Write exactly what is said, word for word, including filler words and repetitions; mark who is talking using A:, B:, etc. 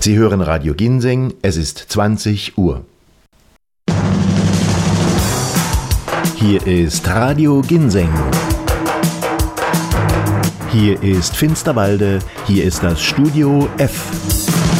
A: Sie hören Radio Ginseng, es ist zwanzig Uhr. Hier ist Radio Ginseng. Hier ist Finsterwalde, hier ist das Studio F.